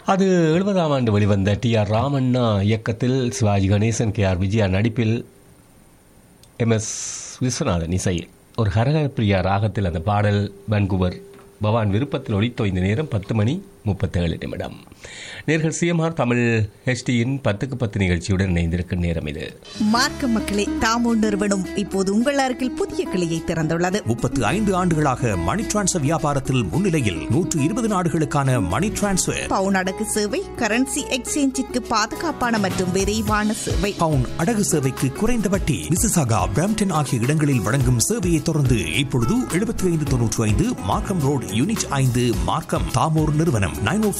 அது 70ஆம் ஆண்டு வெளிவந்த டி.ஆர். ராமண்ணா இயக்கத்தில் சிவாஜி கணேசன், கே.ஆர். விஜயா நடிப்பில் எம்.எஸ். விஸ்வநாதன் இசையில் ஒரு ஹரஹர பிரியா ராகத்தில் அந்த பாடல் வான்கூவர் பவான் விருப்பத்தில் ஒலித்தோய்ந்த நேரம் 10:37. நேர்கள் சிஎம்ஆர் தமிழ் ஹெச்டியின் 10க்கு 10 நிகழ்ச்சியுடன் இணைந்திருக்கும் நேரம் இது. மார்க்க மக்களே, தாமோ நிறுவனம் இப்போது உங்கள் அருகில் புதிய கிளையை திறந்துள்ளது. 35 ஆண்டுகளாக மணி டிரான்ஸ்ஃபர் வியாபாரத்தில் முன்னிலையில் 120 நாடுகளுக்கான மணி டிரான்ஸ்ஃபர், பவுன் அடகு சேவை, கரன்சி எக்ஸ்சேஞ்சிற்கு பாதுகாப்பான மற்றும் விரைவான சேவை, பவுன் அடகு சேவைக்கு குறைந்த வட்டி. மிசிசாகா, பிரம்டன் ஆகிய இடங்களில் வழங்கும் சேவையை தொடர்ந்து இப்பொழுது 7595 மார்க்கம் ரோடு, யூனிட் 5, மார்க்கம். தாமோர் நிறுவனம்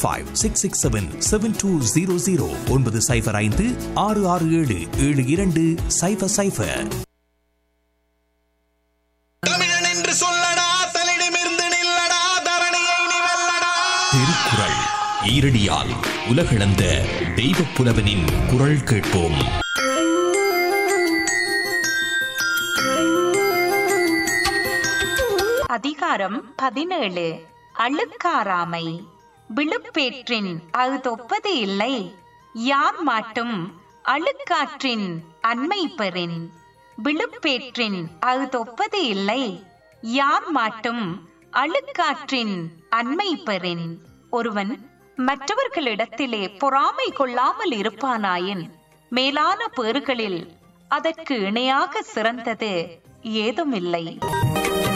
905-667-7200 905-667-7200. தமிழன் என்று சொல்லடா, தலிடமிருந்து நில்லடா, தரணியை நீ வெல்லடா. திருக்குறள் ஈரடியால் உலகளந்த தெய்வப் புலவனின் குரல் கேட்போம். அதிகாரம் 17. அழுக்காராமை. விழுப்பேற்றின் அகுதொப்பது இல்லை, யார் மாட்டும் அழுக்காற்றின் அண்மை பெறின். விழுப்பேற்றின் அகுதொப்பது இல்லை, யார் மாட்டும் அழுக்காற்றின் அண்மை பெறின். ஒருவன் மற்றவர்களிடத்திலே பொறாமை கொள்ளாமல் இருப்பானாயின் மேலான பேறுகளில் அதற்கு இணையாக சிறந்தது ஏதுமில்லை.